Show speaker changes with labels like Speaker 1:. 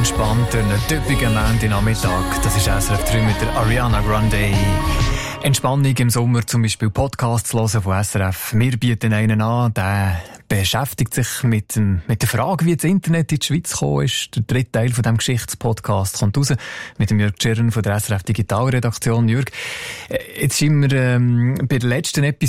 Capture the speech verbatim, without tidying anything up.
Speaker 1: entspannt durch einen typischen Montagnachmittag. Das ist S R F drei mit der Ariana Grande. Entspannung im Sommer, zum Beispiel Podcasts hören von S R F. Wir bieten einen an, der beschäftigt sich mit, dem, mit der Frage, wie das Internet in die Schweiz gekommen ist. Der dritte Teil von diesem Geschichtspodcast kommt raus mit dem Jürg Tschirren von der S R F Digitalredaktion. Jürg, jetzt sind wir ähm, bei der letzten Episode